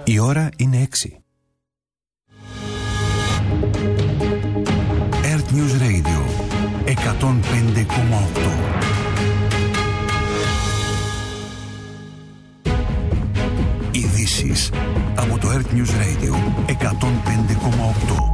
Η ώρα είναι 6. Earth News Radio 105,8. Ειδήσεις από το Earth News Radio 105,8.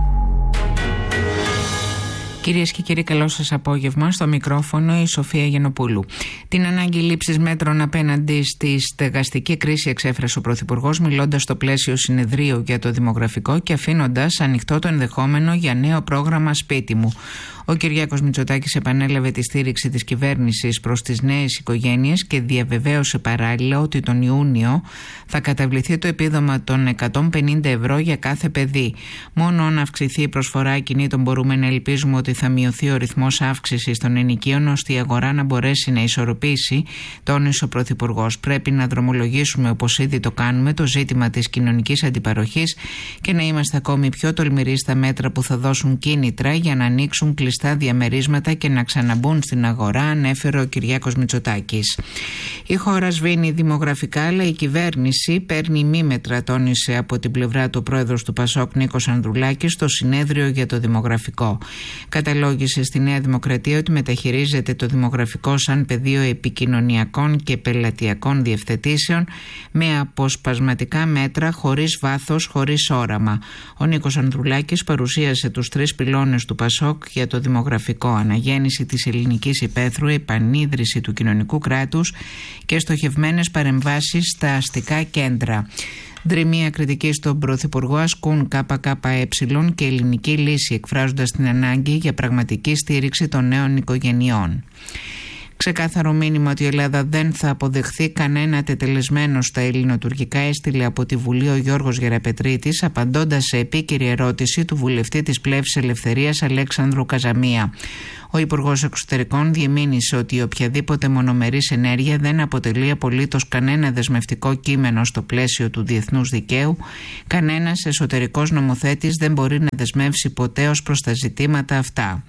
Κυρίες και κύριοι, καλό σας απόγευμα. Στο μικρόφωνο η Σοφία Γενοπούλου. Την ανάγκη λήψης μέτρων απέναντι στη στεγαστική κρίση εξέφρασε ο Πρωθυπουργός, μιλώντας στο πλαίσιο συνεδρίου για το δημογραφικό και αφήνοντας ανοιχτό το ενδεχόμενο για νέο πρόγραμμα Σπίτι μου. Ο Κυριάκος Μητσοτάκης επανέλαβε τη στήριξη της κυβέρνησης προς τις νέες οικογένειες και διαβεβαίωσε παράλληλα ότι τον Ιούνιο θα καταβληθεί το επίδομα των 150 ευρώ για κάθε παιδί. Μόνο αν αυξηθεί η προσφορά ακινήτων μπορούμε να ελπίζουμε ότι θα μειωθεί ο ρυθμός αύξησης των ενοικίων, ώστε η αγορά να μπορέσει να ισορροπήσει, τόνισε ο Πρωθυπουργός. Πρέπει να δρομολογήσουμε, όπως ήδη το κάνουμε, το ζήτημα της κοινωνικής αντιπαροχής και να είμαστε ακόμη πιο τολμηροί στα μέτρα που θα δώσουν κίνητρα για να ανοίξουν κλειστά διαμερίσματα και να ξαναμπούν στην αγορά, ανέφερε ο Κυριάκος Μητσοτάκης. Η χώρα σβήνει δημογραφικά, αλλά η κυβέρνηση παίρνει ημίμετρα, τόνισε από την πλευρά του πρόεδρος του ΠΑΣΟΚ Νίκος Ανδρουλάκης στο συνέδριο για το δημογραφικό. Καταλόγησε στη Νέα Δημοκρατία ότι μεταχειρίζεται το δημογραφικό σαν πεδίο επικοινωνιακών και πελατειακών διευθετήσεων με αποσπασματικά μέτρα, χωρίς βάθος, χωρίς όραμα. Ο Νίκος Ανδρουλάκης παρουσίασε τους 3 πυλώνες του ΠΑΣΟΚ για το δημογραφικό: αναγέννηση της ελληνικής υπαίθρου, επανίδρυση του κοινωνικού κράτους και στοχευμένες παρεμβάσεις στα αστικά κέντρα. Δρυμία κριτική στον Πρωθυπουργό ασκούν ΚΚΕ και ελληνική λύση, εκφράζοντας την ανάγκη για πραγματική στήριξη των νέων οικογενειών. Ξεκάθαρο μήνυμα ότι η Ελλάδα δεν θα αποδεχθεί κανένα τετελεσμένο στα ελληνοτουρκικά έστειλε από τη Βουλή ο Γιώργος Γεραπετρίτης, απαντώντας σε επίκαιρη ερώτηση του βουλευτή της Πλεύσης Ελευθερίας Αλέξανδρου Καζαμία. Ο Υπουργός Εξωτερικών διεμήνυσε ότι οποιαδήποτε μονομερής ενέργεια δεν αποτελεί απολύτως κανένα δεσμευτικό κείμενο στο πλαίσιο του διεθνούς δικαίου. Κανένας εσωτερικός νομοθέτης δεν μπορεί να δεσμεύσει ποτέ ως προς τα ζητήματα αυτά.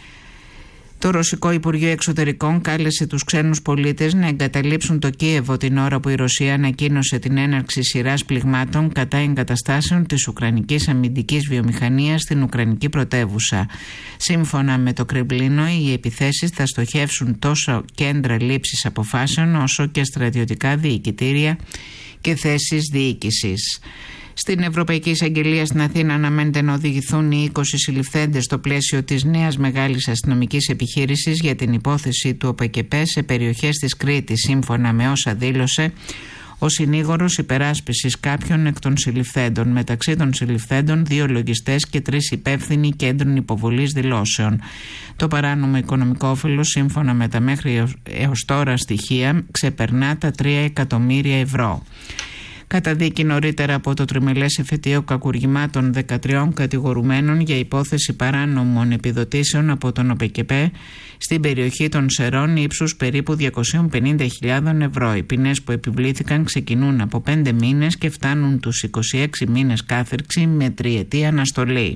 Το Ρωσικό Υπουργείο Εξωτερικών κάλεσε τους ξένους πολίτες να εγκαταλείψουν το Κίεβο την ώρα που η Ρωσία ανακοίνωσε την έναρξη σειράς πληγμάτων κατά εγκαταστάσεων της Ουκρανικής αμυντικής βιομηχανίας στην Ουκρανική πρωτεύουσα. Σύμφωνα με το Κρεμλίνο, οι επιθέσεις θα στοχεύσουν τόσο κέντρα λήψης αποφάσεων όσο και στρατιωτικά διοικητήρια και θέσεις διοίκησης. Στην Ευρωπαϊκή Εισαγγελία στην Αθήνα αναμένεται να οδηγηθούν οι 20 συλληφθέντες στο πλαίσιο της νέας μεγάλης αστυνομικής επιχείρησης για την υπόθεση του ΟΠΕΚΕΠΕ σε περιοχές της Κρήτης, σύμφωνα με όσα δήλωσε ο συνήγορος υπεράσπισης κάποιων εκ των συλληφθέντων. Μεταξύ των συλληφθέντων 2 λογιστές και 3 υπεύθυνοι κέντρων υποβολής δηλώσεων. Το παράνομο οικονομικό όφελος, σύμφωνα με τα μέχρι έως τώρα στοιχεία, ξεπερνά τα 3 εκατομμύρια ευρώ. Καταδίκη νωρίτερα από το τριμελές εφετείο κακουργημάτων 13 κατηγορουμένων για υπόθεση παράνομων επιδοτήσεων από τον ΟΠΕΚΕΠΕ στην περιοχή των Σερών ύψους περίπου 250.000 ευρώ. Οι ποινές που επιβλήθηκαν ξεκινούν από 5 μήνες και φτάνουν τους 26 μήνες κάθερξη με 3ετή αναστολή.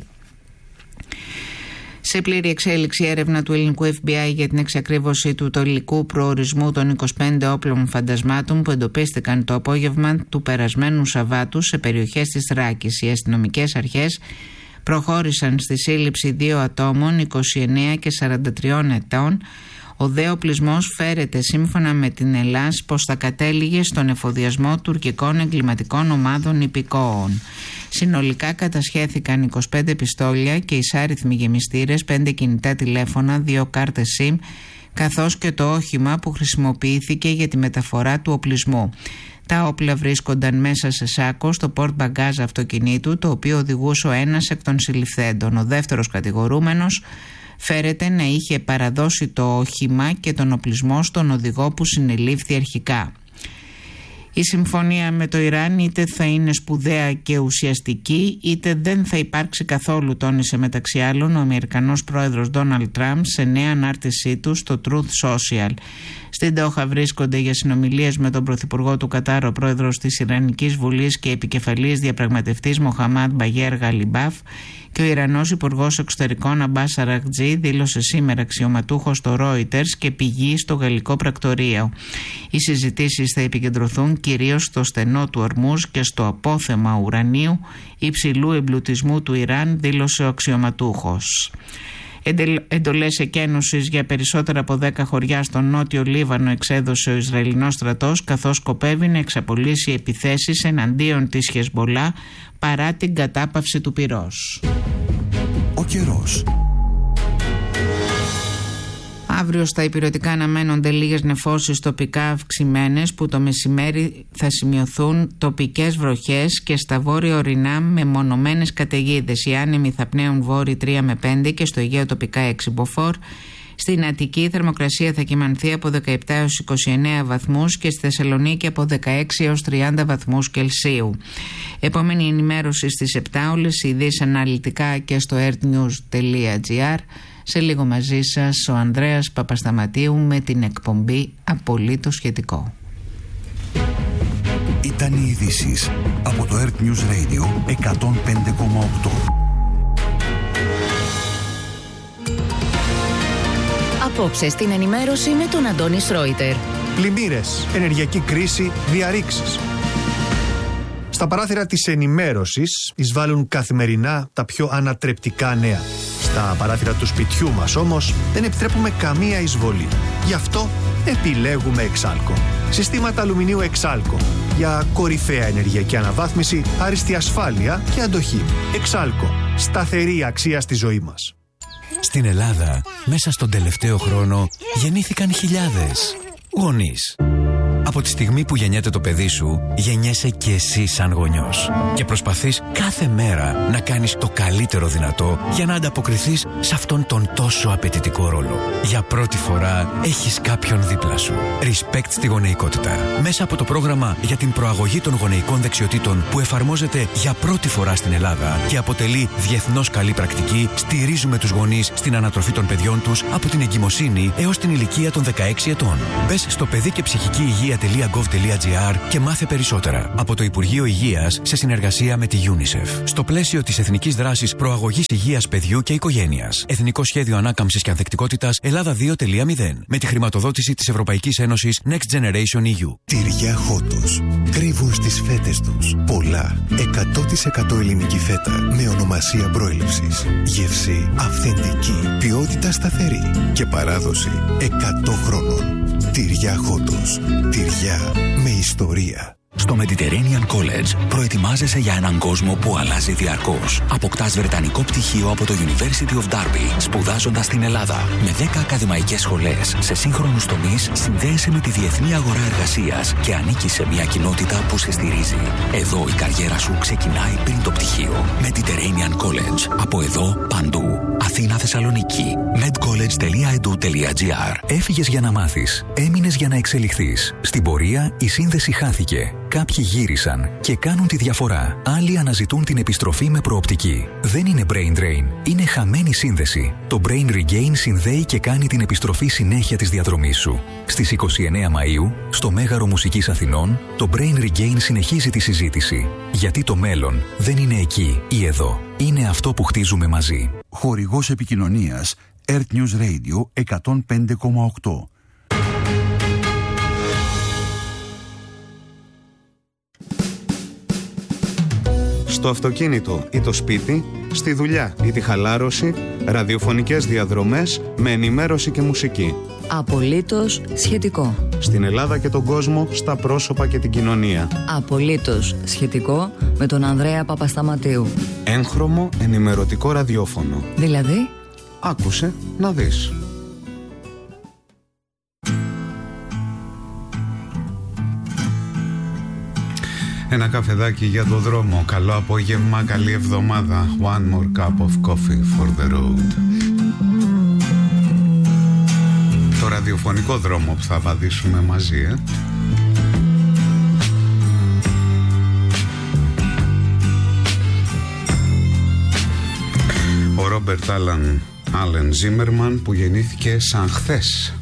Σε πλήρη εξέλιξη έρευνα του ελληνικού FBI για την εξακρίβωση του τελικού προορισμού των 25 όπλων φαντασμάτων που εντοπίστηκαν το απόγευμα του περασμένου Σαββάτου σε περιοχές της Θράκης. Οι αστυνομικές αρχές προχώρησαν στη σύλληψη 2 ατόμων 29 και 43 ετών. Ο δε οπλισμός φέρεται σύμφωνα με την ΕΛΑΣ πως θα κατέληγε στον εφοδιασμό τουρκικών εγκληματικών ομάδων υπηκόων. Συνολικά κατασχέθηκαν 25 πιστόλια και εισάριθμοι γεμιστήρες, 5 κινητά τηλέφωνα, 2 κάρτες SIM, καθώς και το όχημα που χρησιμοποιήθηκε για τη μεταφορά του οπλισμού. Τα όπλα βρίσκονταν μέσα σε σάκο στο πορτ-μπαγκάζ αυτοκινήτου, το οποίο οδηγούσε ο ένας εκ των συλληφθέντων. Ο δεύτερος κατηγορούμενος φέρεται να είχε παραδώσει το όχημα και τον οπλισμό στον οδηγό που συνελήφθη αρχικά. Η συμφωνία με το Ιράν είτε θα είναι σπουδαία και ουσιαστική, είτε δεν θα υπάρξει καθόλου, τόνισε μεταξύ άλλων ο Αμερικανός πρόεδρος Ντόναλντ Τραμπ σε νέα ανάρτησή του στο Truth Social. Στην Ντόχα βρίσκονται για συνομιλίες με τον πρωθυπουργό του Κατάρ ο πρόεδρος της Ιρανικής Βουλής και επικεφαλής διαπραγματευτής Μοχαμάντ Μπαγέρ Γαλιμπάφ Και ο Ιρανός Υπουργός Εξωτερικών Αμπάς Αραγτζή δήλωσε σήμερα αξιωματούχος στο Reuters και πηγή στο γαλλικό πρακτορείο. Οι συζητήσεις θα επικεντρωθούν κυρίως στο στενό του Ορμούζ και στο απόθεμα ουρανίου υψηλού εμπλουτισμού του Ιράν, δήλωσε ο αξιωματούχος. Εντολές εκένωσης για περισσότερα από 10 χωριά στο νότιο Λίβανο εξέδωσε ο Ισραηλινός στρατός, καθώς σκοπεύει να εξαπολύσει επιθέσεις εναντίον της Χεσμπολά παρά την κατάπαυση του πυρός. Ο καιρός. Αύριο στα ηπειρωτικά αναμένονται λίγες νεφώσεις τοπικά αυξημένες, που το μεσημέρι θα σημειωθούν τοπικές βροχές και στα βόρεια ορεινά με μονομένες καταιγίδες. Οι άνεμοι θα πνέουν βόρειοι 3 με 5 και στο Αιγαίο τοπικά 6 μποφόρ. Στην Αττική η θερμοκρασία θα κυμανθεί από 17 έως 29 βαθμούς και στη Θεσσαλονίκη από 16 έως 30 βαθμούς Κελσίου. Επόμενη ενημέρωση στις 7, όλες οι ειδήσεις αναλυτικά και στο earthnews.gr. Σε λίγο μαζί σας ο Ανδρέας Παπασταματίου με την εκπομπή Απολύτως Σχετικό. Ήταν οι ειδήσεις από το Earth News Radio 105,8. Απόψε στην ενημέρωση με τον Αντώνη Σρόιτερ. Πλημμύρες, ενεργειακή κρίση, διαρρήξεις. Στα παράθυρα της ενημέρωσης εισβάλλουν καθημερινά τα πιο ανατρεπτικά νέα. Στα παράθυρα του σπιτιού μας όμως δεν επιτρέπουμε καμία εισβολή. Γι' αυτό επιλέγουμε Εξάλκο. Συστήματα αλουμινίου Εξάλκο για κορυφαία ενεργειακή αναβάθμιση, άριστη ασφάλεια και αντοχή. Εξάλκο. Σταθερή αξία στη ζωή μας. Στην Ελλάδα, μέσα στον τελευταίο χρόνο, γεννήθηκαν χιλιάδες γονείς. Από τη στιγμή που γεννιέται το παιδί σου, γεννιέσαι και εσύ σαν γονιός. Και προσπαθείς κάθε μέρα να κάνεις το καλύτερο δυνατό για να ανταποκριθείς σε αυτόν τον τόσο απαιτητικό ρόλο. Για πρώτη φορά έχεις κάποιον δίπλα σου. Respect στη γονεϊκότητα. Μέσα από το πρόγραμμα για την προαγωγή των γονεϊκών δεξιοτήτων που εφαρμόζεται για πρώτη φορά στην Ελλάδα και αποτελεί διεθνώς καλή πρακτική, στηρίζουμε τους γονείς στην ανατροφή των παιδιών τους από την εγκυμοσύνη έως την ηλικία των 16 ετών. Μπες στο παιδί και ψυχική υγεία.gov.gr και μάθε περισσότερα από το Υπουργείο Υγείας σε συνεργασία με τη UNICEF. Στο πλαίσιο της Εθνικής Δράσης Προαγωγής Υγείας Παιδιού και Οικογένειας. Εθνικό Σχέδιο Ανάκαμψης και Ανθεκτικότητας Ελλάδα 2.0. Με τη χρηματοδότηση της Ευρωπαϊκής Ένωσης Next Generation EU. Τυριά Χότος. Κρύβουν στις φέτες τους πολλά. 100% ελληνική φέτα με ονομασία προέλευσης. Γεύση αυθεντική. Ποιότητα σταθερή. Και παράδοση 100 χρόνων. Τυριά Χότος. Τυριά με ιστορία. Στο Mediterranean College προετοιμάζεσαι για έναν κόσμο που αλλάζει διαρκώς. Αποκτάς βρετανικό πτυχίο από το University of Derby, σπουδάζοντας στην Ελλάδα. Με 10 ακαδημαϊκές σχολές σε σύγχρονους τομείς, συνδέεσαι με τη διεθνή αγορά εργασίας και ανήκεις σε μια κοινότητα που σε στηρίζει. Εδώ η καριέρα σου ξεκινάει πριν το πτυχίο. Mediterranean College. Από εδώ, παντού. Αθήνα, Θεσσαλονίκη. medcollege.edu.gr. Έφυγες για να μάθεις. Έμεινες για να εξελιχθείς. Στην πορεία η σύνδεση χάθηκε. Κάποιοι γύρισαν και κάνουν τη διαφορά. Άλλοι αναζητούν την επιστροφή με προοπτική. Δεν είναι brain drain, είναι χαμένη σύνδεση. Το Brain Regain συνδέει και κάνει την επιστροφή συνέχεια της διαδρομής σου. Στις 29 Μαΐου, στο Μέγαρο Μουσικής Αθηνών, το Brain Regain συνεχίζει τη συζήτηση. Γιατί το μέλλον δεν είναι εκεί ή εδώ. Είναι αυτό που χτίζουμε μαζί. Χορηγός επικοινωνίας Earth News Radio 105,8. Στο αυτοκίνητο ή το σπίτι, στη δουλειά ή τη χαλάρωση, ραδιοφωνικές διαδρομές με ενημέρωση και μουσική. Απολύτως σχετικό. Στην Ελλάδα και τον κόσμο, στα πρόσωπα και την κοινωνία. Απολύτως σχετικό με τον Ανδρέα Παπασταματίου. Έγχρωμο ενημερωτικό ραδιόφωνο. Δηλαδή, άκουσε να δεις. Ένα καφεδάκι για το δρόμο. Καλό απόγευμα, καλή εβδομάδα. One more cup of coffee for the road. Το ραδιοφωνικό δρόμο που θα βαδίσουμε μαζί, Ο Ρόμπερτ Άλεν Ζίμερμαν, που γεννήθηκε σαν χθες